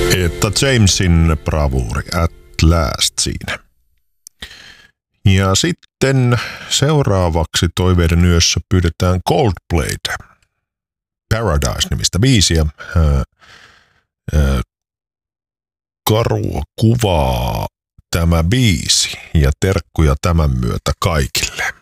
Etta Jamesin bravuuri At Last siinä. Ja sitten seuraavaksi Toiveiden yössä pyydetään Coldplaytä. Paradise-nimistä biisiä. Karua kuvaa tämä biisi ja terkkuja tämän myötä kaikille.